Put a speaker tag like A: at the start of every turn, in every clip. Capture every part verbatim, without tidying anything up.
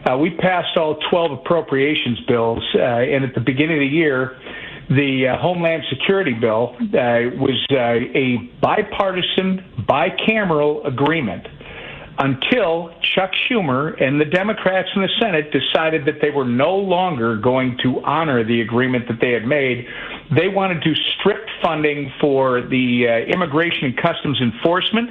A: Uh, we passed all twelve appropriations bills, uh, and at the beginning of the year, the uh, Homeland Security bill uh, was uh, a bipartisan, bicameral agreement until Chuck Schumer and the Democrats in the Senate decided that they were no longer going to honor the agreement that they had made. They wanted to strict funding for the uh, Immigration and Customs Enforcement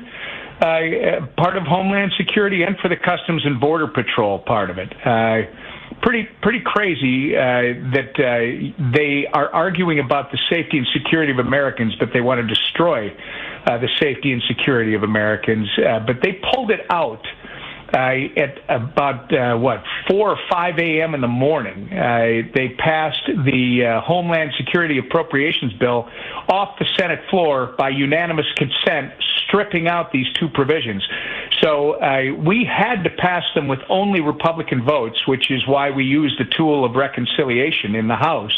A: uh, part of Homeland Security and for the Customs and Border Patrol part of it. Uh, pretty pretty crazy uh, that uh, they are arguing about the safety and security of Americans, but they want to destroy uh, the safety and security of Americans. Uh, but they pulled it out uh, at about, uh, what, four or five a.m. in the morning. Uh, they passed the uh, Homeland Security Appropriations Bill off the Senate floor by unanimous consent, stripping out these two provisions. So uh, we had to pass them with only Republican votes, which is why we used the tool of reconciliation in the House.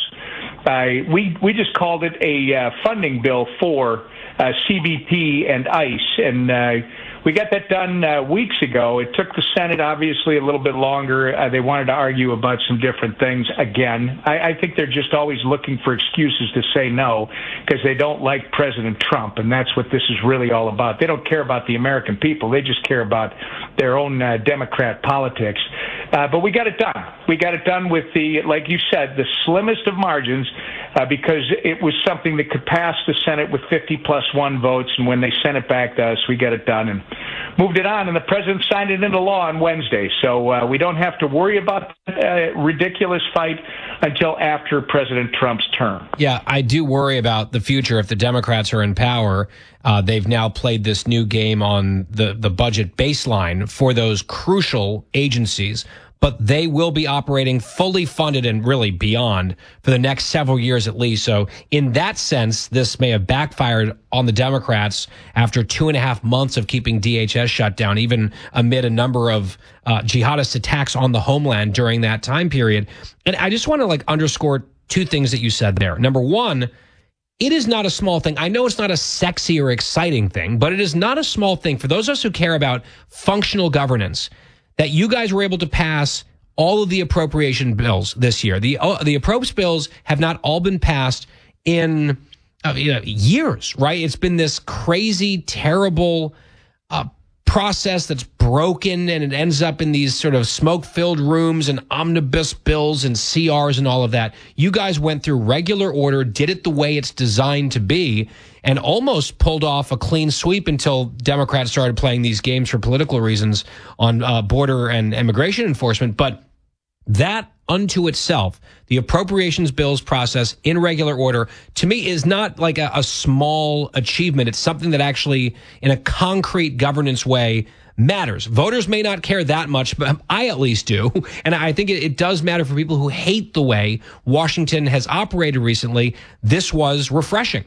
A: Uh, we we just called it a uh, funding bill for uh, C B P and ICE, and uh, we got that done uh, weeks ago. It took the Senate, obviously, a little bit longer. Uh, they wanted to argue about some different things again. I, I think they're just always looking for excuses to say no because they don't like President Trump, and that's what this is really all about. They don't care about the American people. They just care about their own uh, Democrat politics. Uh, but we got it done. We got it done with the, like you said, the slimmest of margins uh, because it was something that could pass the Senate with fifty plus one votes, and when they sent it back to us, we got it done and moved it on, and the president signed it into law on Wednesday. So uh, we don't have to worry about a ridiculous fight until after President Trump's term.
B: Yeah, I do worry about the future if the Democrats are in power. Uh, they've now played this new game on the, the budget baseline for those crucial agencies, but they will be operating fully funded and really beyond for the next several years at least. So in that sense, this may have backfired on the Democrats after two and a half months of keeping D H S shut down, even amid a number of uh, jihadist attacks on the homeland during that time period. And I just want to like underscore two things that you said there. Number one, it is not a small thing. I know it's not a sexy or exciting thing, but it is not a small thing for those of us who care about functional governance, that you guys were able to pass all of the appropriation bills this year. The uh, the approps bills have not all been passed in uh, you know, years, right? It's been this crazy, terrible uh, process that's broken, and it ends up in these sort of smoke-filled rooms and omnibus bills and C Rs and all of that. You guys went through regular order, did it the way it's designed to be, and almost pulled off a clean sweep until Democrats started playing these games for political reasons on uh, border and immigration enforcement. But that unto itself, the appropriations bills process in regular order, to me is not like a, a small achievement. It's something that actually, in a concrete governance way, matters. Voters may not care that much, but I at least do. And I think it, it does matter for people who hate the way Washington has operated recently. This was refreshing.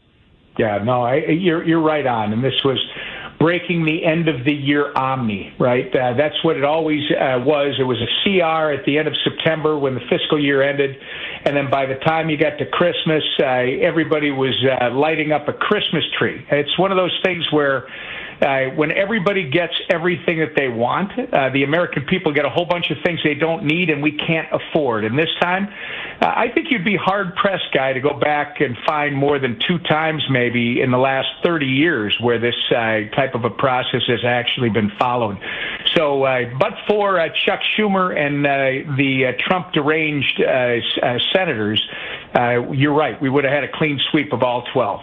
A: Yeah, no, I, you're you're right on. And this was breaking the end of the year omni, right? Uh, that's what it always uh, was. It was a C R at the end of September when the fiscal year ended. And then by the time you got to Christmas, uh, everybody was uh, lighting up a Christmas tree. It's one of those things where Uh, when everybody gets everything that they want, uh, the American people get a whole bunch of things they don't need and we can't afford. And this time, uh, I think you'd be hard-pressed, Guy, to go back and find more than two times maybe in the last thirty years where this uh, type of a process has actually been followed. So, uh, but for uh, Chuck Schumer and uh, the uh, Trump deranged uh, uh, senators, uh, you're right, we would have had a clean sweep of all twelve.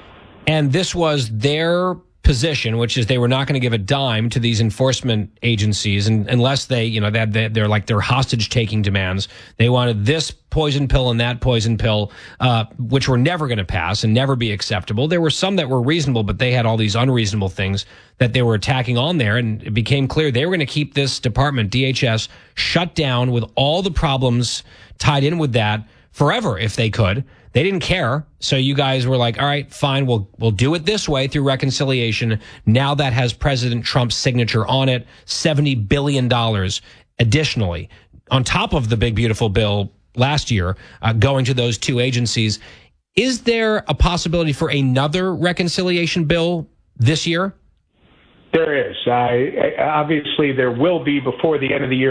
B: And this was their position, which is they were not going to give a dime to these enforcement agencies, and unless they, you know, they had, they're like their hostage-taking demands. They wanted this poison pill and that poison pill, uh, which were never going to pass and never be acceptable. There were some that were reasonable, but they had all these unreasonable things that they were attacking on there, and it became clear they were going to keep this department, D H S, shut down with all the problems tied in with that forever if they could. They didn't care. So you guys were like, all right, fine, we'll we'll do it this way through reconciliation. Now that has President Trump's signature on it, seventy billion dollars additionally, on top of the big, beautiful bill last year, uh, going to those two agencies. Is there a possibility for another reconciliation bill this year?
A: There is. Uh, obviously, there will be before the end of the year.